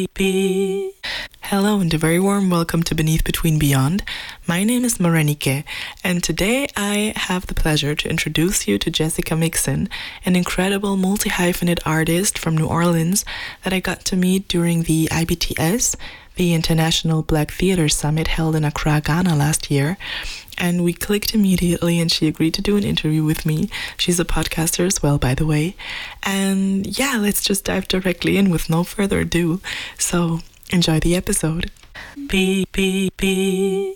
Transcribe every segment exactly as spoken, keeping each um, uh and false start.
Hello and a very warm welcome to Beneath Between Beyond. My name is Morenike, and today I have the pleasure to introduce you to Jessica Mixon, an incredible multi-hyphenate artist from New Orleans that I got to meet during the I B T S, the International Black Theatre Summit held in Accra, Ghana last year. And we clicked immediately and she agreed to do an interview with me. She's a podcaster as well, by the way. And yeah, let's just dive directly in with no further ado. So enjoy the episode. P, P, P.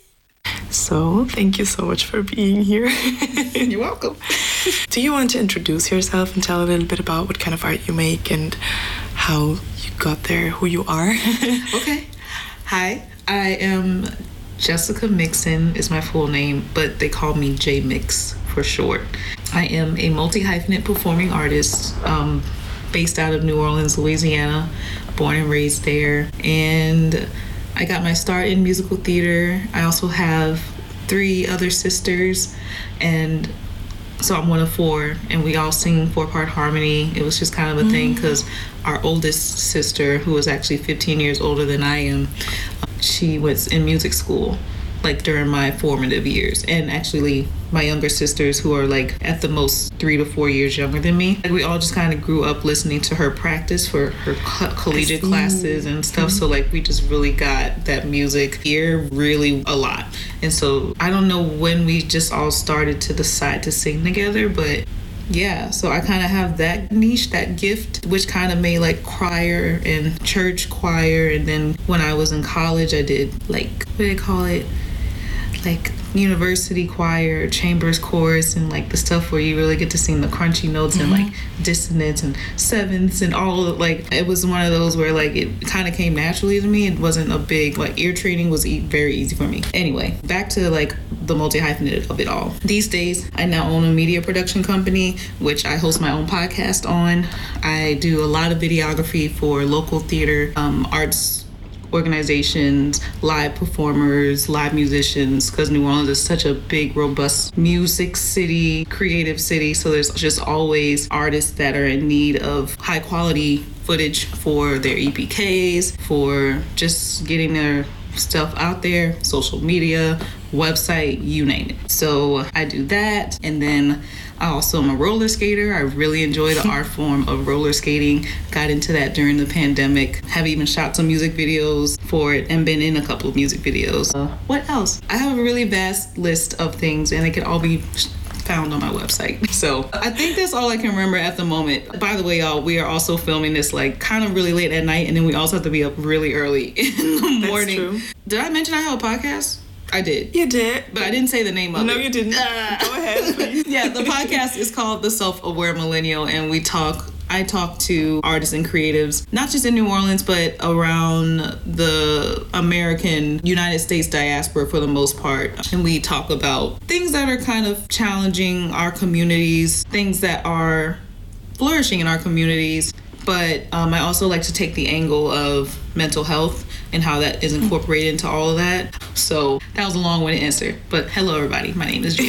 So thank you so much for being here. You're welcome. Do you want to introduce yourself and tell a little bit about what kind of art you make and how you got there, who you are? Okay. Hi, I am Jessica Mixon is my full name, but they call me J Mix for short. I am a multi-hyphenate performing artist um, based out of New Orleans, Louisiana, born and raised there. And I got my start in musical theater. I also have three other sisters, and so I'm one of four, and we all sing four-part harmony. It was just kind of a mm. thing because our oldest sister, who was actually fifteen years older than I am, she was in music school, like during my formative years. And actually, my younger sisters, who are like at the most three to four years younger than me, like we all just kind of grew up listening to her practice for her co- collegiate classes and stuff. Mm-hmm. So like we just really got that music ear really a lot. And so I don't know when we just all started to decide to sing together, but yeah, so I kind of have that niche, that gift, which kind of made like choir and church choir. And then when I was in college, I did like, what do they call it? Like university choir, chambers chorus, and like the stuff where you really get to sing the crunchy notes mm-hmm. and like dissonance and sevenths and all of, like it was one of those where like it kind of came naturally to me. It wasn't a big, like ear training was e- very easy for me. Anyway, back to like the multi-hyphenate of it all. These days, I now own a media production company, which I host my own podcast on. I do a lot of videography for local theater, um, arts organizations, live performers, live musicians, because New Orleans is such a big, robust music city, creative city. So there's just always artists that are in need of high quality footage for their E P Ks, for just getting their stuff out there, social media, website, you name it. So I do that. And then I also am a roller skater. I really enjoy the art form of roller skating. Got into that during the pandemic. Have even shot some music videos for it and been in a couple of music videos. Uh, what else? I have a really vast list of things, and they can all be found on my website. So I think that's all I can remember at the moment. By the way, y'all, we are also filming this like kind of really late at night, and then we also have to be up really early in the morning. That's true. Did I mention I have a podcast? I did. You did. But I didn't say the name of no, it. No, you didn't. Uh, Go ahead, please. Yeah, the podcast is called The Self-Aware Millennial, and we talk, I talk to artists and creatives, not just in New Orleans, but around the American United States diaspora for the most part. And we talk about things that are kind of challenging our communities, things that are flourishing in our communities. But um, I also like to take the angle of mental health and how that is incorporated into all of that. So that was a long-winded answer. But hello, everybody. My name is J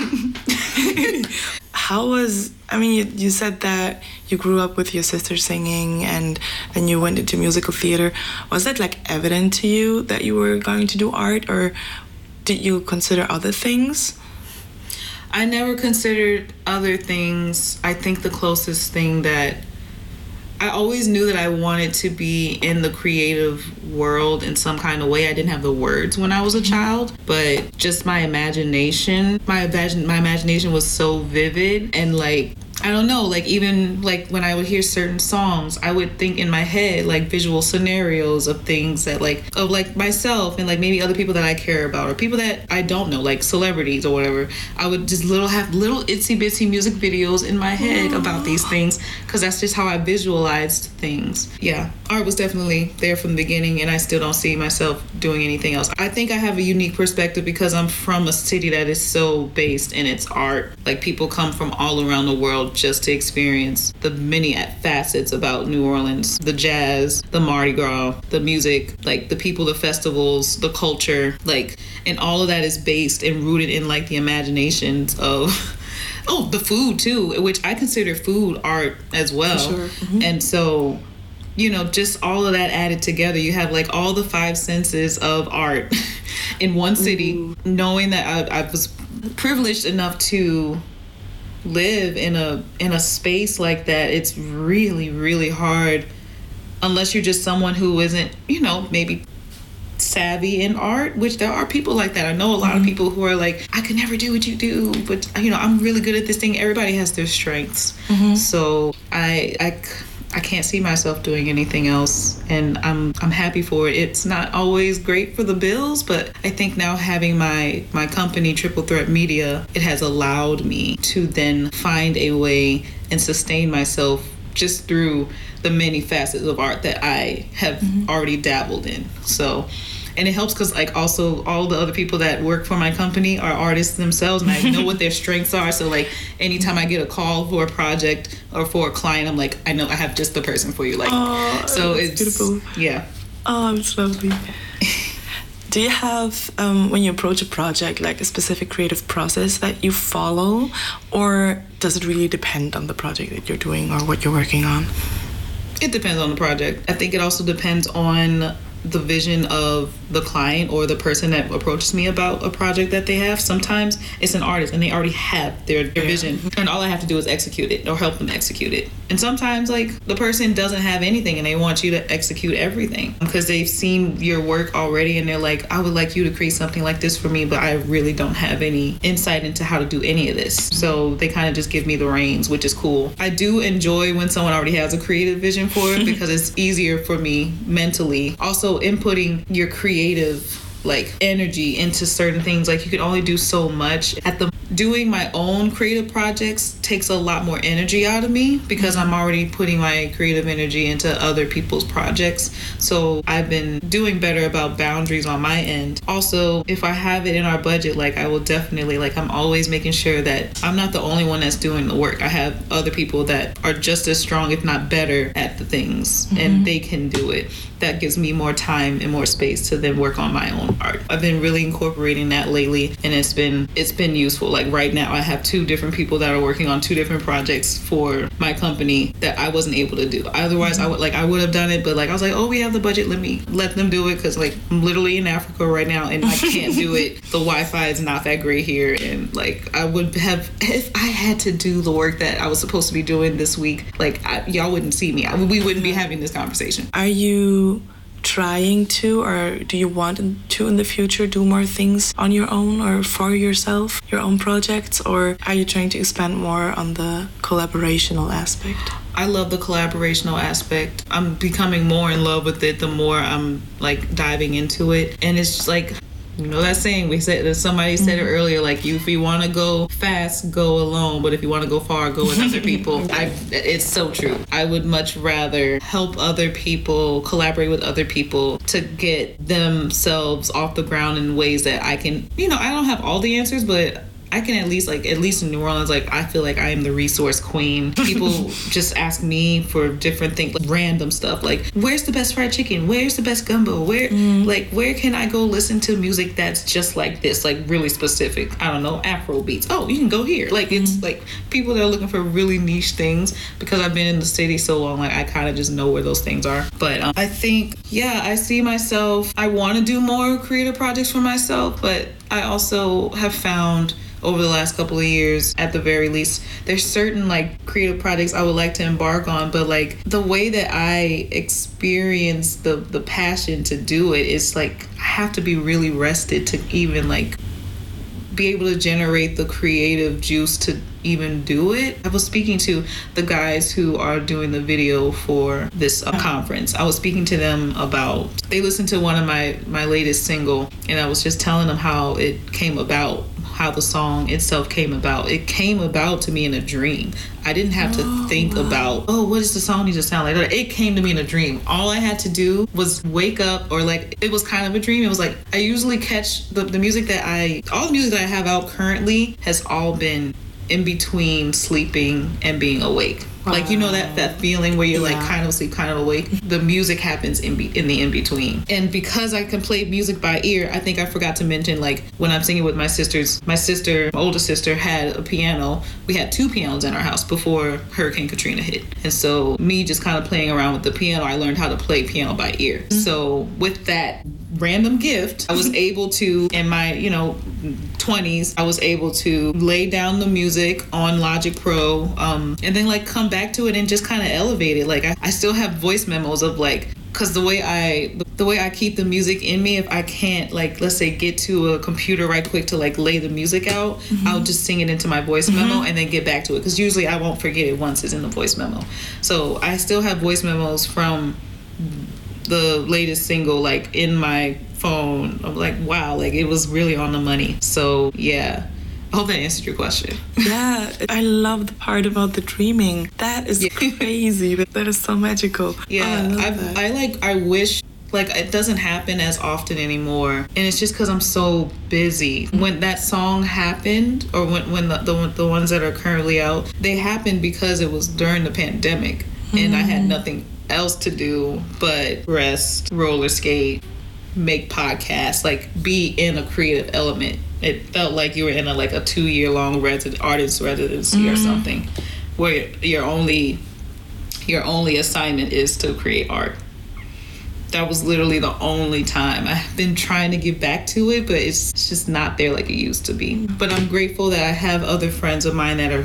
Mix. How was, I mean, you, you said that you grew up with your sister singing and then you went into musical theater. Was that like evident to you that you were going to do art, or did you consider other things? I never considered other things. I think the closest thing that I always knew that I wanted to be in the creative world in some kind of way. I didn't have the words when I was a child, but just my imagination, my imagine, my imagination was so vivid, and like, I don't know, like even like when I would hear certain songs, I would think in my head like visual scenarios of things that like, of like myself and like maybe other people that I care about or people that I don't know, like celebrities or whatever. I would just little have little itsy bitsy music videos in my head about these things because that's just how I visualized things. Yeah, art was definitely there from the beginning, and I still don't see myself doing anything else. I think I have a unique perspective because I'm from a city that is so based in its art. Like people come from all around the world just to experience the many facets about New Orleans, the jazz, the Mardi Gras, the music, like the people, the festivals, the culture, like, and all of that is based and rooted in like the imaginations of oh, the food too, which I consider food art as well. For sure. Mm-hmm. And so you know, just all of that added together, you have like all the five senses of art in one city. Ooh. Knowing that I, I was privileged enough to live in a in a space like that, it's really, really hard unless you're just someone who isn't, you know, maybe savvy in art, which there are people like that. I know a lot mm-hmm. of people who are like, I could never do what you do, but you know, I'm really good at this thing. Everybody has their strengths. Mm-hmm. So I, I, I can't see myself doing anything else, and I'm I'm happy for it. It's not always great for the bills, but I think now having my my company, Triple Threat Media, it has allowed me to then find a way and sustain myself just through the many facets of art that I have mm-hmm. already dabbled in. So, and it helps because like also all the other people that work for my company are artists themselves, and I know what their strengths are. So like anytime I get a call for a project or for a client, I'm like, I know I have just the person for you. Like, oh, so it's beautiful. Yeah. Oh, it's lovely. Do you have, um, when you approach a project, like a specific creative process that you follow, or does it really depend on the project that you're doing or what you're working on? It depends on the project. I think it also depends on the vision of the client or the person that approaches me about a project that they have. Sometimes it's an artist and they already have their, their yeah. vision, and all I have to do is execute it or help them execute it. And sometimes like the person doesn't have anything and they want you to execute everything because they've seen your work already and they're like, I would like you to create something like this for me, but I really don't have any insight into how to do any of this. So they kind of just give me the reins, which is cool. I do enjoy when someone already has a creative vision for it because it's easier for me mentally. Also, inputting your creative like energy into certain things, like you can only do so much. At the doing my own creative projects takes a lot more energy out of me because I'm already putting my creative energy into other people's projects. So I've been doing better about boundaries on my end. Also, if I have it in our budget, like I will definitely, like I'm always making sure that I'm not the only one that's doing the work. I have other people that are just as strong, if not better, at the things, mm-hmm. and they can do it. That gives me more time and more space to then work on my own art. I've been really incorporating that lately, and it's been it's been useful. Like right now, I have two different people that are working on two different projects for my company that I wasn't able to do. Otherwise, mm-hmm. I would like I would have done it, but like I was like, oh, we have the budget. Let me let them do it because like I'm literally in Africa right now, and I can't do it. The Wi-Fi is not that great here, and like I would have if I had to do the work that I was supposed to be doing this week. Like I, y'all wouldn't see me. I, we wouldn't be having this conversation. Are you trying to, or do you want to in the future do more things on your own or for yourself, your own projects, or are you trying to expand more on the collaborational aspect? I love the collaborational aspect. I'm becoming more in love with it the more I'm like diving into it, and it's just like, you know that saying we said that somebody said it earlier, like you if you want to go fast, go alone, but if you want to go far, go with other people. I it's so true. I would much rather help other people, collaborate with other people to get themselves off the ground in ways that I can, you know, I don't have all the answers, but I can at least like at least in New Orleans, like I feel like I am the resource queen. People just ask me for different things, like random stuff, like where's the best fried chicken, where's the best gumbo, where mm. like where can I go listen to music that's just like this, like really specific, I don't know, Afro beats. Oh, you can go here. Like it's mm. like people that are looking for really niche things. Because I've been in the city so long, like I kind of just know where those things are. But um, I think yeah I see myself, I want to do more creative projects for myself, but I also have found over the last couple of years, at the very least, there's certain like creative projects I would like to embark on, but like the way that I experience the the passion to do it is like I have to be really rested to even like be able to generate the creative juice to even do it. I was speaking to the guys who are doing the video for this uh, conference. I was speaking to them about, they listened to one of my my latest single, and I was just telling them how it came about, how the song itself came about. It came about to me in a dream. I didn't have to oh, think wow. about, oh, what does the song need to sound like? It came to me in a dream. All I had to do was wake up, or like, it was kind of a dream. It was like, I usually catch the, the music that I, all the music that I have out currently has all been in between sleeping and being awake. Wow. Like, you know, that, that feeling where you're yeah. like kind of asleep, kind of awake. The music happens in be- in the in-between. And because I can play music by ear, I think I forgot to mention, like, when I'm singing with my sisters, my sister, my older sister, had a piano. We had two pianos in our house before Hurricane Katrina hit. And so me just kind of playing around with the piano, I learned how to play piano by ear. Mm-hmm. So with that random gift, I was able to, in my, you know, twenties, I was able to lay down the music on Logic Pro, um, and then like come back to it and just kind of elevate it. Like I, I still have voice memos of like, because the way I the way I keep the music in me, if I can't, like, let's say get to a computer right quick to like lay the music out, mm-hmm. I'll just sing it into my voice mm-hmm. memo and then get back to it, because usually I won't forget it once it's in the voice memo. So I still have voice memos from the latest single like in my phone. I'm like, wow, like it was really on the money. So yeah, I hope that answered your question. Yeah, I love the part about the dreaming. That is yeah. crazy. That is so magical. Yeah, oh, I, I, I like, I wish, like, it doesn't happen as often anymore. And it's just because I'm so busy. When that song happened, or when, when the, the, the ones that are currently out, they happened because it was during the pandemic. Mm-hmm. And I had nothing else to do but rest, roller skate, make podcasts, like be in a creative element. It felt like you were in a like a two year long resi- artist residency mm-hmm. or something, where your only your only assignment is to create art. That was literally the only time. I've been trying to get back to it, but it's just not there like it used to be. But I'm grateful that I have other friends of mine that are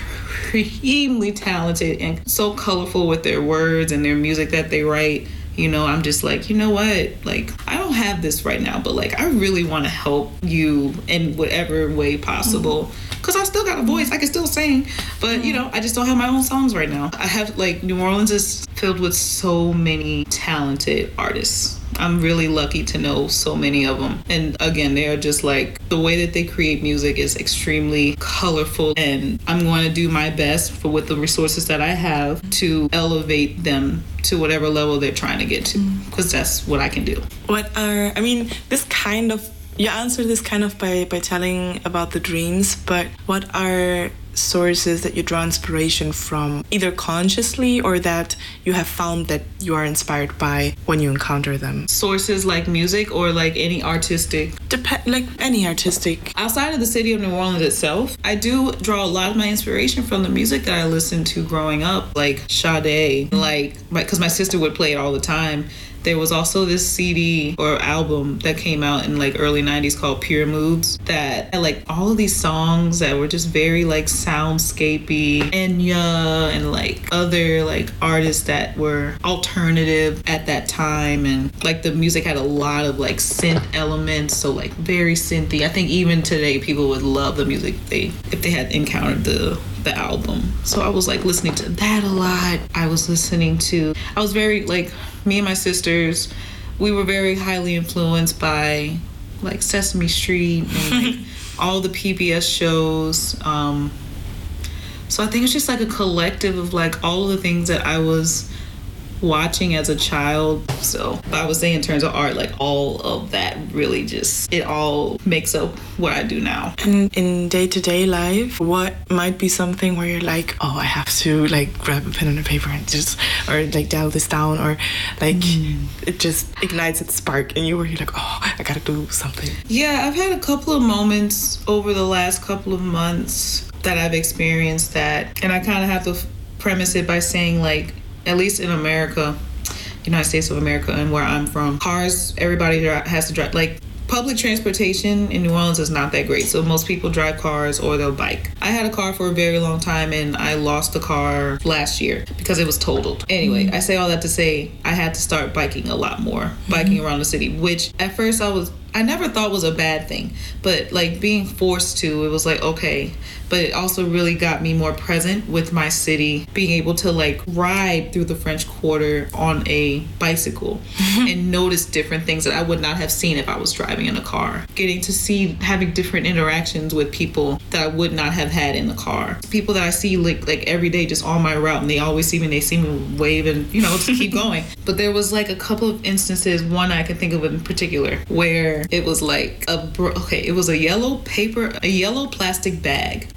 extremely talented and so colorful with their words and their music that they write. You know, I'm just like, you know what? Like, I don't have this right now, but like, I really want to help you in whatever way possible. Because I still got a voice. I can still sing. But, you know, I just don't have my own songs right now. I have, like, New Orleans is filled with so many talented artists. I'm really lucky to know so many of them. And again, they are just like, the way that they create music is extremely colorful. And I'm going to do my best for with the resources that I have to elevate them to whatever level they're trying to get to. Because that's what I can do. What are, I mean, this kind of, you answered this kind of by, by telling about the dreams, but what are sources that you draw inspiration from, either consciously or that you have found that you are inspired by when you encounter them? Sources like music or like any artistic? Dep- like any artistic. Outside of the city of New Orleans itself, I do draw a lot of my inspiration from the music that I listened to growing up, like Sade, like, because my sister would play it all the time. There was also this C D or album that came out in like early nineties called Pure Moods that had like all of these songs that were just very like soundscapey. Enya and like other like artists that were alternative at that time, and like the music had a lot of like synth elements, so like very synthy. I think even today people would love the music they if they had encountered the the album. So I was like listening to that a lot. I was listening to I was very like me and my sisters, we were very highly influenced by like Sesame Street and like all the P B S shows. Um, so I think it's just like a collective of like all of the things that I was watching as a child. So I would say in terms of art, like all of that really just, it all makes up what I do now. And in day-to-day life, what might be something where you're like, oh, I have to like grab a pen and a paper and just, or like dial this down, or like mm. it just ignites its spark in you where you're like, oh, I gotta do something? Yeah, I've had a couple of moments over the last couple of months that I've experienced that, and I kind of have to premise it by saying like, at least in America, United States of America, and where I'm from, cars, everybody has to drive. Like, public transportation in New Orleans is not that great. So most people drive cars or they'll bike. I had a car for a very long time, and I lost the car last year because it was totaled. Anyway, mm-hmm. I say all that to say I had to start biking a lot more, mm-hmm. biking around the city, which at first I was, I never thought was a bad thing. But like being forced to, it was like, okay. But it also really got me more present with my city, being able to like ride through the French Quarter on a bicycle and notice different things that I would not have seen if I was driving in a car. Getting to see, having different interactions with people that I would not have had in the car. People that I see like like every day just on my route, and they always see me and they see me wave and, you know, just keep going. But there was like a couple of instances, one I can think of in particular, where it was like a, okay, it was a yellow paper, a yellow plastic bag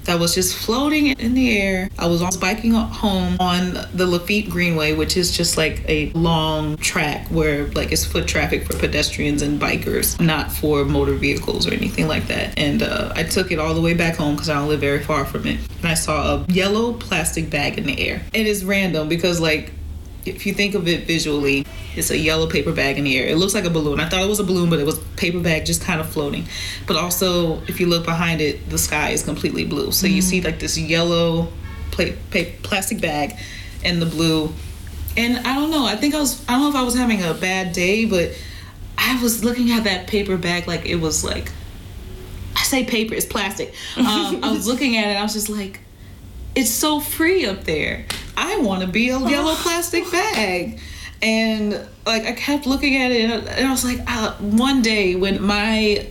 that was just floating in the air. I was biking home on the Lafitte Greenway, which is just like a long track where like it's foot traffic for pedestrians and bikers, not for motor vehicles or anything like that. And uh, I took it all the way back home because I don't live very far from it. And I saw a yellow plastic bag in the air. It is random because like, if you think of it visually, it's a yellow paper bag in the air. It looks like a balloon. I thought it was a balloon, but it was a paper bag just kind of floating. But also, if you look behind it, the sky is completely blue. So mm. you see like this yellow pla- pa- plastic bag and the blue. And I don't know. I think I was, I don't know if I was having a bad day, but I was looking at that paper bag like it was like, I say paper, it's plastic. Um, I was looking at it, I was just like, it's so free up there. I want to be a yellow plastic bag. And like I kept looking at it and I was like, uh, one day when my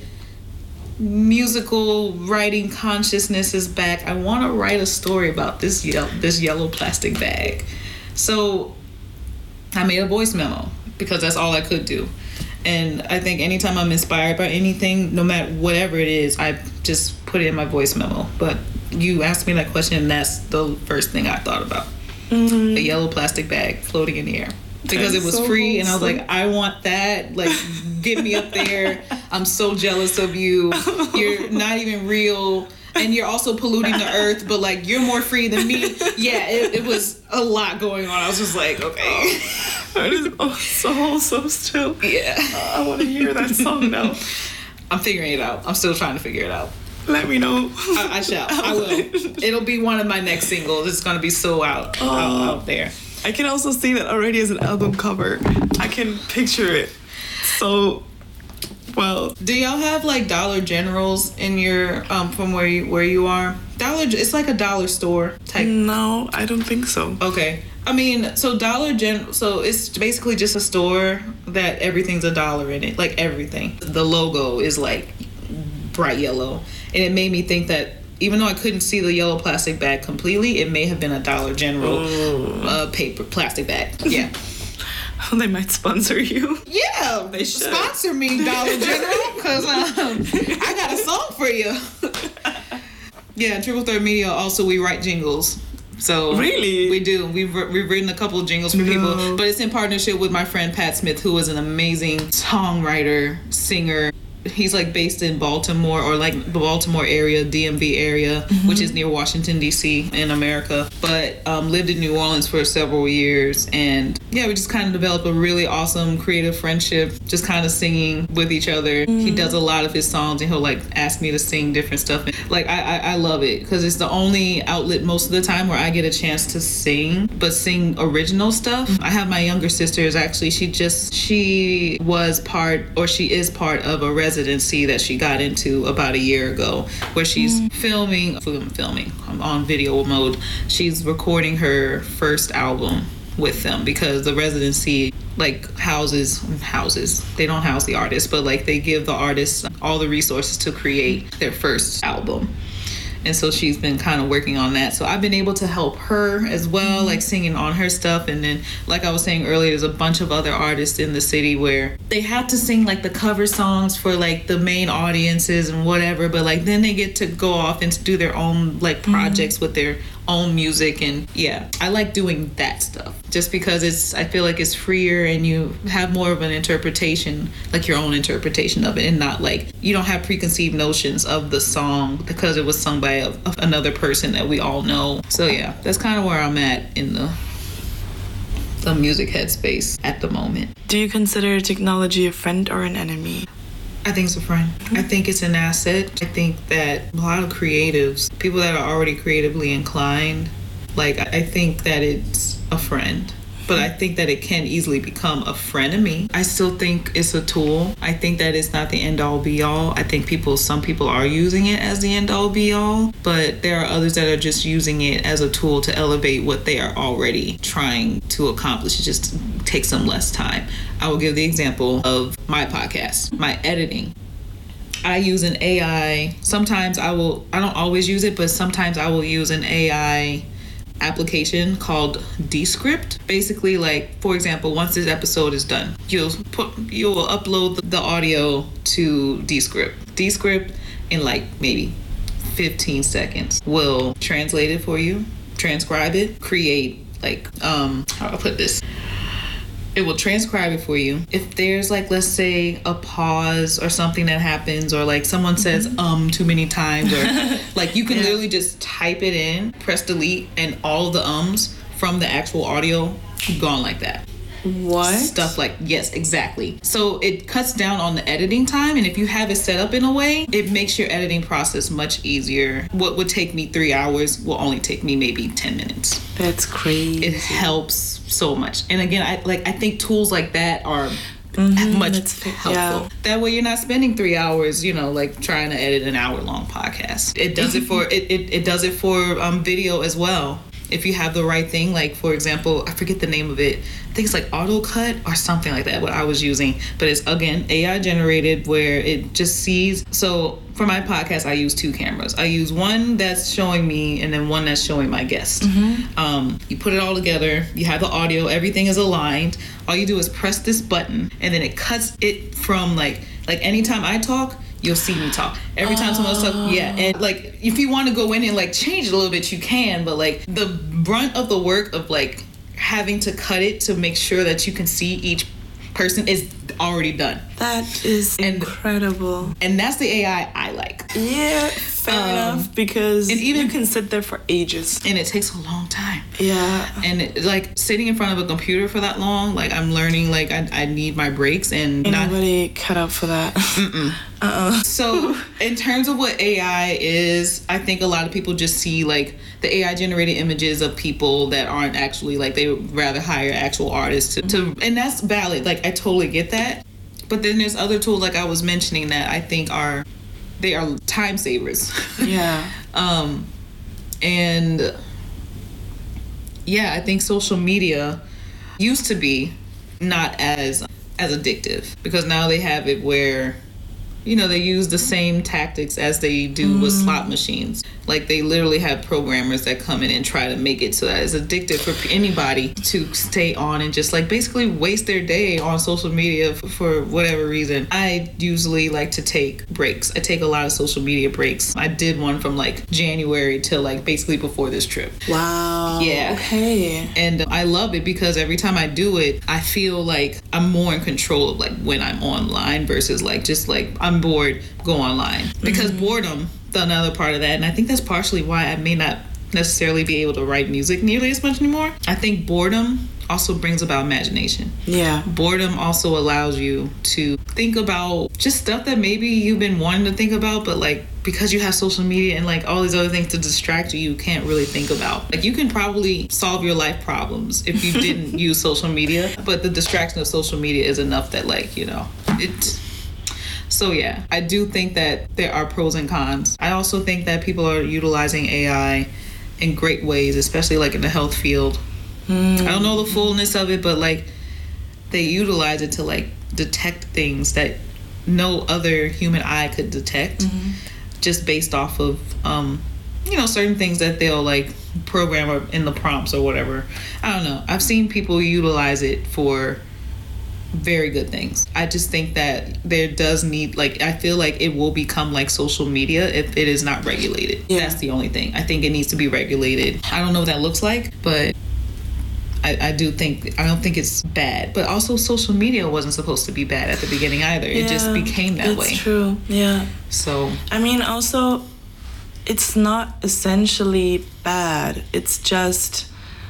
musical writing consciousness is back, I want to write a story about this yellow, this yellow plastic bag. So I made a voice memo because that's all I could do. And I think anytime I'm inspired by anything, no matter whatever it is, I just put it in my voice memo. But you asked me that question and that's the first thing I thought about. Mm-hmm. A yellow plastic bag floating in the air because that's it was so free and I was like, I want that, like get me up there. I'm so jealous of you. You're not even real and you're also polluting the earth, but like you're more free than me. Yeah, it, it was a lot going on. I was just like, okay. That is oh, so wholesome still. Yeah. uh, I want to hear that song now. I'm figuring it out. I'm still trying to figure it out. Let me know. I, I shall. I will. It'll be one of my next singles. It's going to be so out, oh, out, out there. I can also see that already as an album cover. I can picture it so well. Do y'all have like Dollar Generals in your, um, from where you, where you are? Dollar, it's like a dollar store type. No, I don't think so. Okay. I mean, so Dollar General, so it's basically just a store that everything's a dollar in it. Like everything. The logo is like bright yellow. And it made me think that even though I couldn't see the yellow plastic bag completely, it may have been a Dollar General mm. uh, paper plastic bag. Yeah. They might sponsor you. Yeah, they should. Sponsor me, Dollar General, because um, I got a song for you. Yeah, Triple Threat Media, also we write jingles. So really? We do. We've, we've written a couple of jingles for no. people, but it's in partnership with my friend Pat Smith, who is an amazing songwriter, singer. He's like based in Baltimore or like the Baltimore area, D M V area, mm-hmm. which is near Washington, D C in America, but um, lived in New Orleans for several years. And yeah, we just kind of developed a really awesome creative friendship, just kind of singing with each other. Mm-hmm. He does a lot of his songs and he'll like ask me to sing different stuff. And, like I, I, I love it because it's the only outlet most of the time where I get a chance to sing, but sing original stuff. Mm-hmm. I have my younger sisters actually. She just, she was part or she is part of a residency that she got into about a year ago where she's mm. filming filming I'm on video mode. She's recording her first album with them because the residency like houses houses they don't house the artists, but like they give the artists all the resources to create their first album. And so she's been kind of working on that. So I've been able to help her as well, mm-hmm. like singing on her stuff. And then, like I was saying earlier, there's a bunch of other artists in the city where they have to sing like the cover songs for like the main audiences and whatever. But like then they get to go off and do their own like projects mm-hmm. with their own music. And yeah, I like doing that stuff just because it's, I feel like it's freer and you have more of an interpretation, like your own interpretation of it, and not like you don't have preconceived notions of the song because it was sung by a, another person that we all know. So yeah, that's kind of where I'm at in the the music headspace at the moment. Do you consider technology a friend or an enemy? I think it's a friend. Mm-hmm. I think it's an asset. I think that a lot of creatives, people that are already creatively inclined, like I think that it's a friend. But I think that it can easily become a frenemy. I still think it's a tool. I think that it's not the end-all be-all. I think people, some people are using it as the end-all be-all, but there are others that are just using it as a tool to elevate what they are already trying to accomplish. It just takes them less time. I will give the example of my podcast, my editing. I use an A I. Sometimes I will, I don't always use it, but sometimes I will use an A I application called Descript. Basically, like for example, once this episode is done, you'll put you will upload the audio to Descript. Descript in like maybe fifteen seconds will translate it for you, transcribe it, create like, um, how do I put this? It will transcribe it for you. If there's like, let's say a pause or something that happens, or like someone says mm-hmm. um too many times, or like you can yeah. literally just type it in, press delete, and all of the ums from the actual audio gone like that. What? Stuff like, yes, exactly. So it cuts down on the editing time, and if you have it set up in a way, it makes your editing process much easier. What would take me three hours will only take me maybe ten minutes. That's crazy. It helps so much. And again, I like I think tools like that are mm-hmm, much helpful. Yeah. That way you're not spending three hours, you know, like trying to edit an hour long podcast. It does it for it, it, it does it for um, video as well. If you have the right thing, like for example, I forget the name of it. I think it's like AutoCut or something like that, what I was using. But it's, again, A I generated, where it just sees. So for my podcast, I use two cameras. I use one that's showing me and then one that's showing my guest. Mm-hmm. Um, you put it all together. You have the audio. Everything is aligned. All you do is press this button, and then it cuts it from like, like anytime I talk, you'll see me talk. Every time oh. someone else talks, yeah. And like, if you want to go in and like change it a little bit, you can. But like the brunt of the work of like having to cut it to make sure that you can see each person is already done. That is and, incredible. And that's the A I I like. Yeah, fair um, enough. Because and even, you can sit there for ages. And it takes a long time. Yeah. And it, like sitting in front of a computer for that long, like I'm learning like I, I need my breaks and Ain't not... nobody cut out for that. Mm-mm. Uh-uh. So in terms of what A I is, I think a lot of people just see like the A I generated images of people that aren't actually like, they would rather hire actual artists to, to and that's valid. Like I totally get that. But then there's other tools like I was mentioning that I think are, they are time savers. Yeah. um, and yeah, I think social media used to be not as as addictive, because now they have it where, you know, they use the same tactics as they do mm. with slot machines. Like they literally have programmers that come in and try to make it so that it's addictive for anybody to stay on and just like basically waste their day on social media f- for whatever reason. I usually like to take breaks. I take a lot of social media breaks. I did one from like January till like basically before this trip. Wow. Yeah. Okay. And I love it because every time I do it, I feel like I'm more in control of like when I'm online versus like just like I'm bored, go online. Because mm-hmm. boredom, the another part of that, and I think that's partially why I may not necessarily be able to write music nearly as much anymore. I think boredom also brings about imagination. Yeah. Boredom also allows you to think about just stuff that maybe you've been wanting to think about, but like because you have social media and like all these other things to distract you, you can't really think about. Like you can probably solve your life problems if you didn't use social media, but the distraction of social media is enough that like, you know, it... So yeah, I do think that there are pros and cons. I also think that people are utilizing A I in great ways, especially like in the health field. Mm. I don't know the fullness of it, but like they utilize it to like detect things that no other human eye could detect, mm-hmm. just based off of, um, you know, certain things that they'll like program or in the prompts or whatever. I don't know. I've seen people utilize it for very good things. I just think that there does need, like, I feel like it will become like social media if it is not regulated. Yeah. That's the only thing. I think it needs to be regulated. I don't know what that looks like, but I, I do think, I don't think it's bad. But also social media wasn't supposed to be bad at the beginning either. It yeah, just became that it's way. It's true, yeah. So. I mean, also, it's not essentially bad. It's just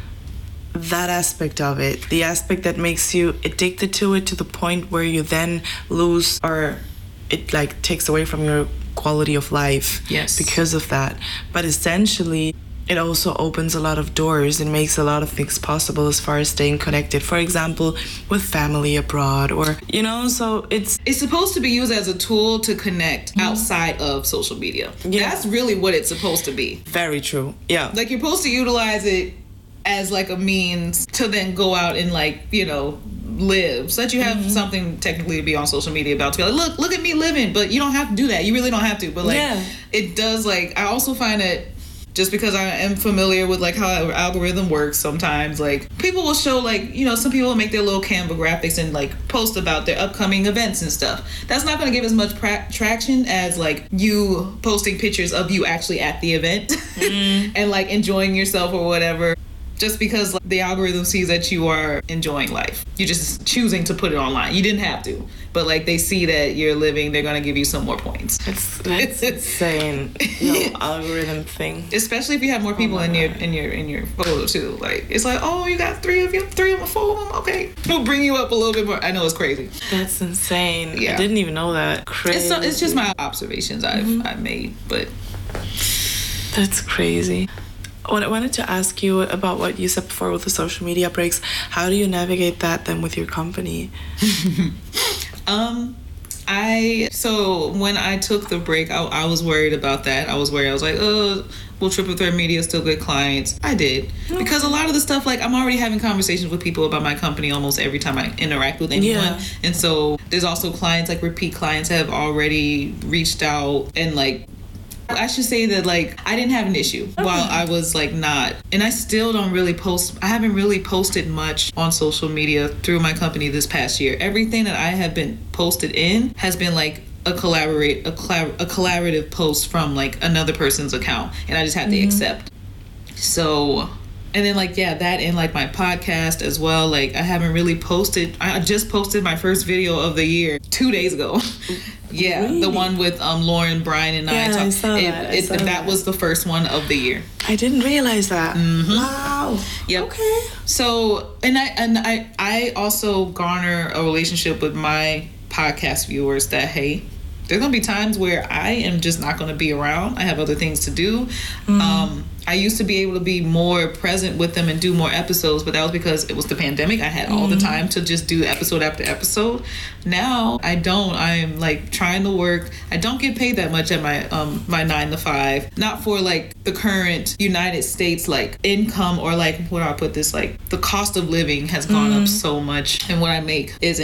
that aspect of it, the aspect that makes you addicted to it to the point where you then lose, or it like takes away from your quality of life. Yes. Because of that. But essentially, it also opens a lot of doors and makes a lot of things possible as far as staying connected. For example, with family abroad, or, you know, so it's... It's supposed to be used as a tool to connect mm-hmm. outside of social media. Yeah. That's really what it's supposed to be. Very true. Yeah. Like, you're supposed to utilize it as like a means to then go out and like, you know, live, so that you have mm-hmm. something technically to be on social media about, to be like, look look at me living. But you don't have to do that. You really don't have to. But like yeah. it does, like, I also find that just because I am familiar with like how our algorithm works sometimes, like people will show like, you know, some people will make their little Canva graphics and like post about their upcoming events and stuff. That's not going to give as much pra- traction as like you posting pictures of you actually at the event mm. and like enjoying yourself or whatever. Just because like, the algorithm sees that you are enjoying life. You're just choosing to put it online. You didn't have to. But like they see that you're living, they're going to give you some more points. It's that's insane. No algorithm thing. Especially if you have more people oh in your in your in your photo too. Like it's like, oh, you got three of you, three of them, four of them. Okay, we'll bring you up a little bit more. I know it's crazy. That's insane. Yeah. I didn't even know that. Crazy. It's, so, it's just my observations I've mm-hmm. I've made, but that's crazy. I wanted to ask you about what you said before with the social media breaks. How do you navigate that then with your company? um, I so when I took the break, I, I was worried about that. I was worried. I was like, oh, will Triple Threat Media still get clients? I did. Because a lot of the stuff, like I'm already having conversations with people about my company almost every time I interact with anyone. Yeah. And so there's also clients, like repeat clients have already reached out and like, I should say that like I didn't have an issue okay. while I was like not, and I still don't really post. I haven't really posted much on social media through my company this past year. Everything that I have been posted in has been like a collaborate a, collab, a collaborative post from like another person's account, and I just have mm-hmm. to accept. So. And then like, yeah, that and like my podcast as well. Like I haven't really posted. I just posted my first video of the year two days ago. yeah. Really? The one with um Lauren, Brian and yeah, I. Talk, I saw it, that. I it, saw that, that was the first one of the year. I didn't realize that. Mm-hmm. Wow. Yep. Okay. So, and I, and I, I also garner a relationship with my podcast viewers that, hey, there's going to be times where I am just not going to be around. I have other things to do. Mm-hmm. Um, I used to be able to be more present with them and do more episodes, but that was because it was the pandemic. I had all mm-hmm. the time to just do episode after episode. Now I don't. I'm like trying to work. I don't get paid that much at my um my nine to five. Not for like the current United States like income or like what do I put this like the cost of living has gone mm-hmm. up so much, and what I make isn't.